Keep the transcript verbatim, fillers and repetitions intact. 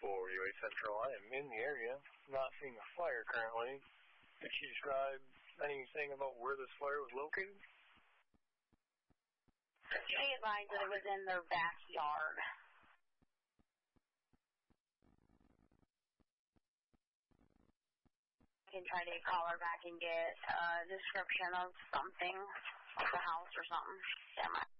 for U A Central. I am in the area, not seeing a fire currently. Could you describe anything about where this fire was located? She advised that it was in their backyard. I can try to call her back and get a description of something, of the house or something. Yeah,